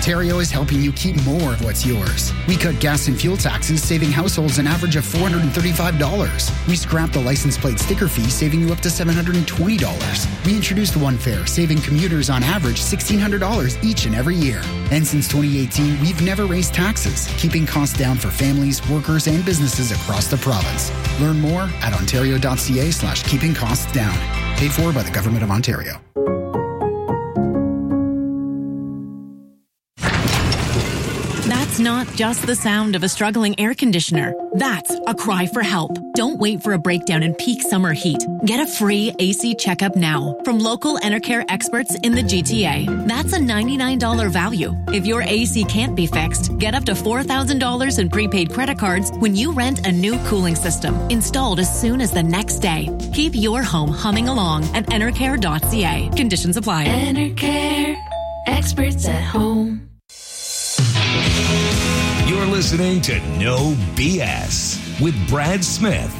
Ontario is helping you keep more of what's yours. We cut gas and fuel taxes, saving households an average of $435. We scrapped the license plate sticker fee, saving you up to $720. We introduced One Fare, saving commuters on average $1,600 each and every year. And since 2018, we've never raised taxes, keeping costs down for families, workers, and businesses across the province. Learn more at ontario.ca/keeping costs down. Paid for by the Government of Ontario. That's not just the sound of a struggling air conditioner. That's a cry for help. Don't wait for a breakdown in peak summer heat. Get a free AC checkup now from local Enercare experts in the GTA. That's a $99 value. If your AC can't be fixed, get up to $4,000 in prepaid credit cards when you rent a new cooling system installed as soon as the next day. Keep your home humming along at enercare.ca. Conditions apply. Enercare, experts at home. You're listening to No BS with Brad Smith.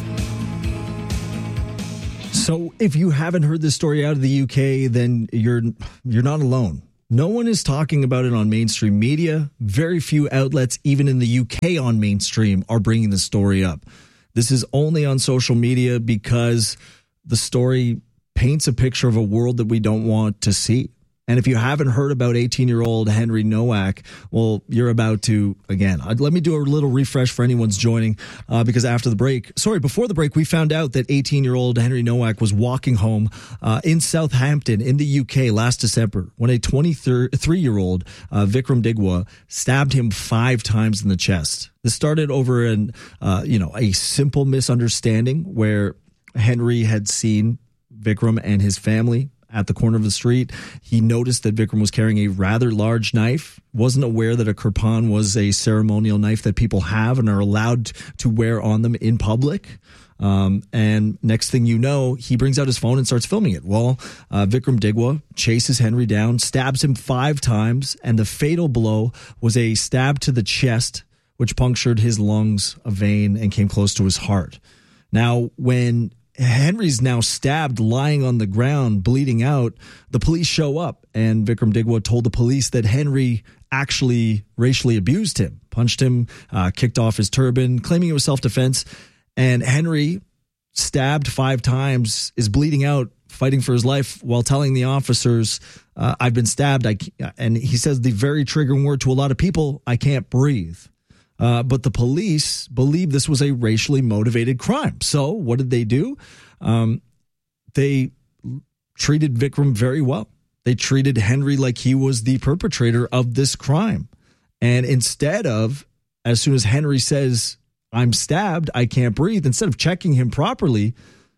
So if you haven't heard this story out of the UK, then you're not alone. No one is talking about it on mainstream media. Very few outlets, even in the UK on mainstream, are bringing the story up. This is only on social media because the story paints a picture of a world that we don't want to see. And if you haven't heard about 18-year-old Henry Nowak, well, you're about to, again, let me do a little refresh for anyone's joining, because before the break, we found out that 18-year-old Henry Nowak was walking home in Southampton in the UK last December when a 23-year-old Vikram Digwa stabbed him 5 times in the chest. This started over a simple misunderstanding where Henry had seen Vikram and his family at the corner of the street. He noticed that Vikram was carrying a rather large knife, wasn't aware that a kirpan was a ceremonial knife that people have and are allowed to wear on them in public. And next thing you know, he brings out his phone and starts filming it. Well, Vikram Digwa chases Henry down, stabs him 5 times, and the fatal blow was a stab to the chest, which punctured his lungs, a vein, and came close to his heart. Now, when Henry's now stabbed, lying on the ground, bleeding out, the police show up, and Vikram Digwa told the police that Henry actually racially abused him, punched him, kicked off his turban, claiming it was self-defense. And Henry, stabbed 5 times, is bleeding out, fighting for his life, while telling the officers, I've been stabbed. And he says the very triggering word to a lot of people, I can't breathe. But the police believe this was a racially motivated crime. So what did they do? They treated Vikram very well. They treated Henry like he was the perpetrator of this crime. And instead of, as soon as Henry says, I'm stabbed, I can't breathe, instead of checking him properly,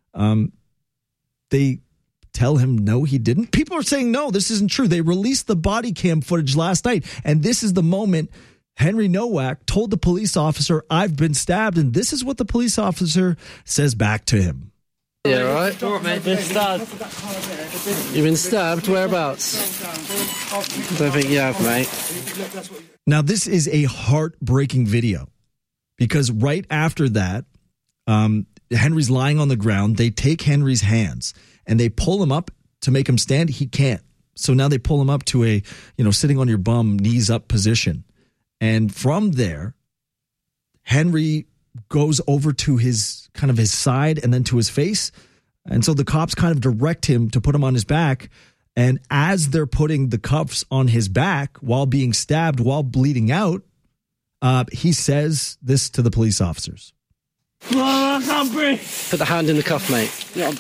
they tell him, no, he didn't. People are saying, no, this isn't true. They released the body cam footage last night. And this is the moment Henry Nowak told the police officer, I've been stabbed, and this is what the police officer says back to him. Yeah, right? Been stabbed. You've been stabbed? Whereabouts? I don't think you have, mate. Now, this is a heartbreaking video because right after that, Henry's lying on the ground. They take Henry's hands and they pull him up to make him stand. He can't. So now they pull him up to a, sitting on your bum, knees up position. And from there, Henry goes over to his side and then to his face. And so the cops kind of direct him to put him on his back. And as they're putting the cuffs on his back while being stabbed, while bleeding out, he says this to the police officers. Oh, I can't breathe. Put the hand in the cuff, mate. Yeah.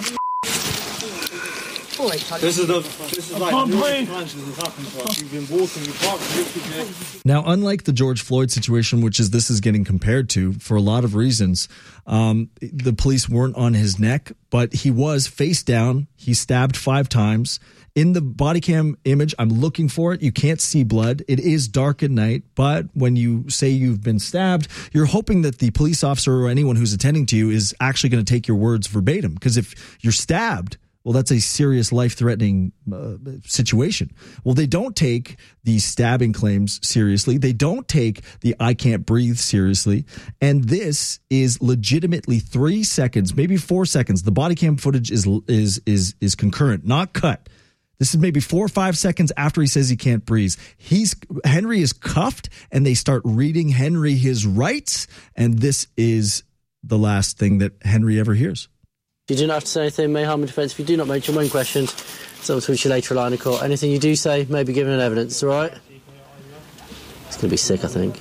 Now, unlike the George Floyd situation, which this is getting compared to for a lot of reasons, the police weren't on his neck, but he was face down. He stabbed 5 times. In the body cam image, I'm looking for it. You can't see blood. It is dark at night, but when you say you've been stabbed, you're hoping that the police officer or anyone who's attending to you is actually going to take your words verbatim. Because if you're stabbed, well, that's a serious life-threatening situation. Well, they don't take the stabbing claims seriously. They don't take the I can't breathe seriously. And this is legitimately 3 seconds, maybe 4 seconds. The body cam footage is concurrent, not cut. This is maybe 4 or 5 seconds after he says he can't breathe. Henry is cuffed, and they start reading Henry his rights, and this is the last thing that Henry ever hears. You do not have to say anything, may harm in defence. If you do not mention when questioned, so we'll talk to you later in line of court. Anything you do say may be given in evidence, all right? It's going to be sick, I think.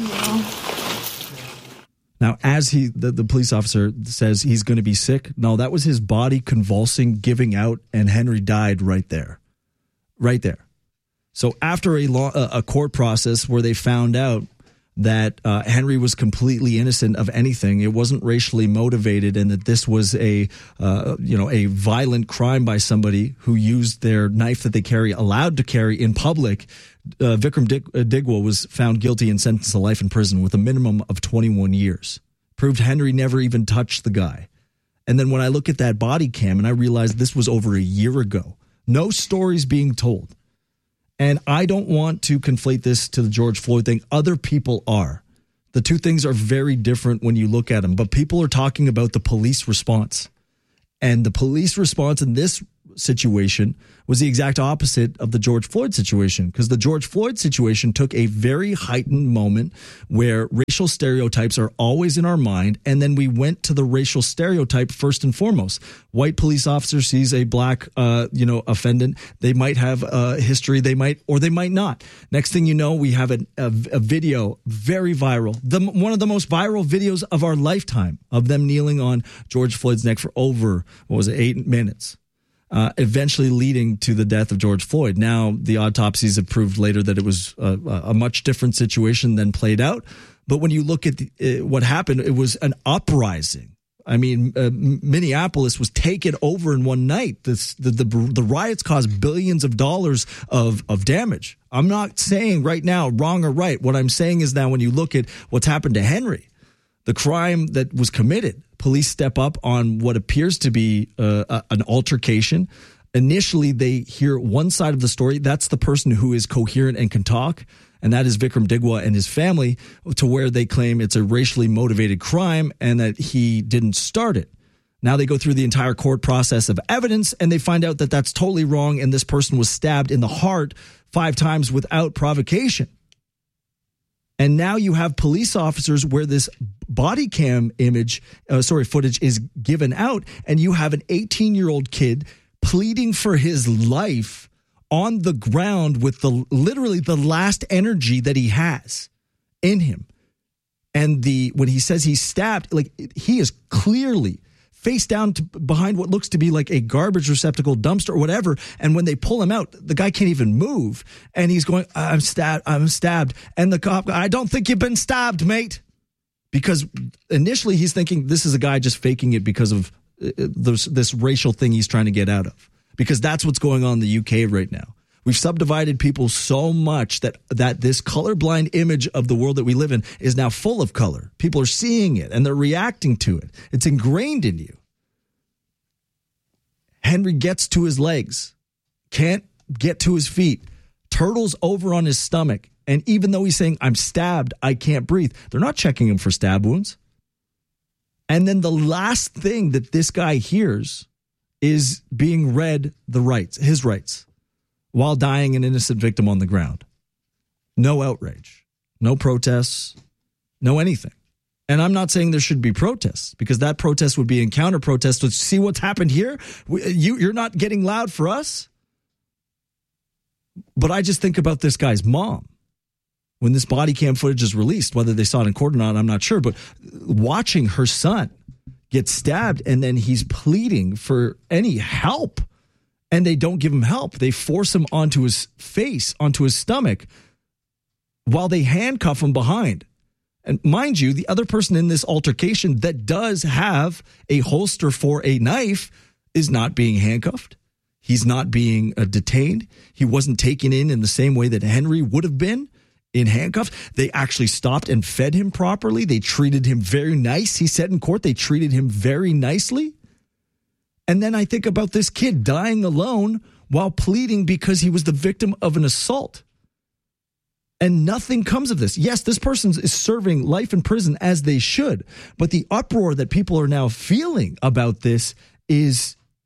Now, as the police officer says he's going to be sick, no, that was his body convulsing, giving out, and Henry died right there. Right there. So after a court process where they found out that Henry was completely innocent of anything, it wasn't racially motivated, and that this was a violent crime by somebody who used their knife that they allowed to carry in public, Vikram Digwa was found guilty and sentenced to life in prison with a minimum of 21 years. Proved Henry never even touched the guy. And then when I look at that body cam and I realize this was over a year ago, no stories being told. And I don't want to conflate this to the George Floyd thing. Other people are. The two things are very different when you look at them. But people are talking about the police response. And the police response in this situation was the exact opposite of the George Floyd situation, because the George Floyd situation took a very heightened moment where racial stereotypes are always in our mind, and then we went to the racial stereotype first and foremost. White police officer sees a black offendant, they might have a history, they might or they might not. Next thing you know, we have a video, very viral, one of the most viral videos of our lifetime, of them kneeling on George Floyd's neck for over 8 minutes. Eventually leading to the death of George Floyd. Now, the autopsies have proved later that it was a much different situation than played out. But when you look at what happened, it was an uprising. I mean, Minneapolis was taken over in one night. The riots caused billions of dollars of damage. I'm not saying right now wrong or right. What I'm saying is that when you look at what's happened to Henry, the crime that was committed, police step up on what appears to be an altercation. Initially, they hear one side of the story. That's the person who is coherent and can talk, and that is Vikram Digwa and his family, to where they claim it's a racially motivated crime and that he didn't start it. Now they go through the entire court process of evidence, and they find out that that's totally wrong, and this person was stabbed in the heart 5 times without provocation. And now you have police officers where this body cam footage is given out, and you have an 18-year-old kid pleading for his life on the ground with literally the last energy that he has in him. And when he says he's stabbed, like, he is clearly face down behind what looks to be like a garbage receptacle, dumpster or whatever. And when they pull him out, the guy can't even move. And he's going, I'm stabbed. And the cop, I don't think you've been stabbed, mate. Because initially he's thinking this is a guy just faking it because of this racial thing he's trying to get out of. Because that's what's going on in the UK right now. We've subdivided people so much that this colorblind image of the world that we live in is now full of color. People are seeing it and they're reacting to it. It's ingrained in you. Henry gets to his legs, can't get to his feet, turtles over on his stomach. And even though he's saying, I'm stabbed, I can't breathe, they're not checking him for stab wounds. And then the last thing that this guy hears is being read his rights, while dying an innocent victim on the ground. No outrage, no protests, no anything. And I'm not saying there should be protests, because that protest would be a counter protest to see what's happened here. You're not getting loud for us. But I just think about this guy's mom. When this body cam footage is released, whether they saw it in court or not, I'm not sure. But watching her son get stabbed, and then he's pleading for any help. And they don't give him help. They force him onto his face, onto his stomach, while they handcuff him behind. And mind you, the other person in this altercation that does have a holster for a knife is not being handcuffed. He's not being detained. He wasn't taken in the same way that Henry would have been in handcuffs. They actually stopped and fed him properly. They treated him very nice. He said in court they treated him very nicely. And then I think about this kid dying alone while pleading because he was the victim of an assault. And nothing comes of this. Yes, this person is serving life in prison, as they should. But the uproar that people are now feeling about this is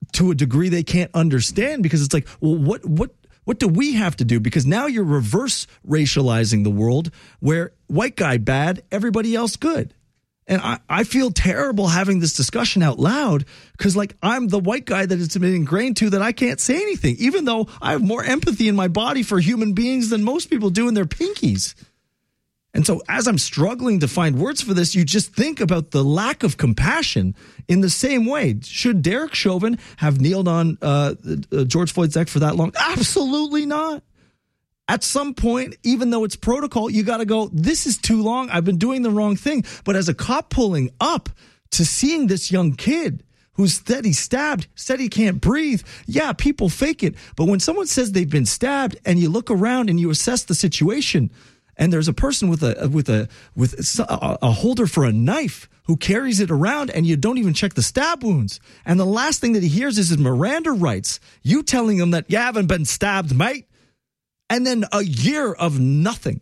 to a degree they can't understand, because it's like, well, what do we have to do? Because now you're reverse racializing the world, where white guy bad, everybody else good. And I feel terrible having this discussion out loud, because like I'm the white guy that it's been ingrained to that I can't say anything, even though I have more empathy in my body for human beings than most people do in their pinkies. And so as I'm struggling to find words for this, you just think about the lack of compassion in the same way. Should Derek Chauvin have kneeled on George Floyd's neck for that long? Absolutely not. At some point, even though it's protocol, you got to go, this is too long. I've been doing the wrong thing. But as a cop pulling up to seeing this young kid who's said he's stabbed, said he can't breathe, yeah, people fake it. But when someone says they've been stabbed and you look around and you assess the situation, and there's a person with a holder for a knife who carries it around, and you don't even check the stab wounds. And the last thing that he hears is his Miranda rights. You telling him that you haven't been stabbed, mate. And then a year of nothing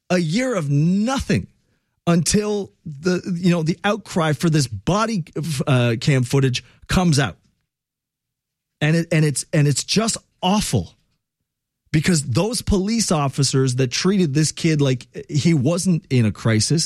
until the outcry for this body cam footage comes out. And it's just awful. Because those police officers that treated this kid like he wasn't in a crisis,